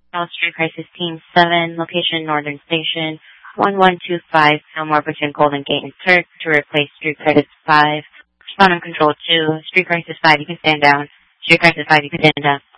Street Crisis Team 7, location Northern Station, 1125 Fillmore between Golden Gate and Turk to replace Street Crisis 5. Respond on Control 2. Street Crisis 5, you can stand down. Street Crisis 5, you can stand up.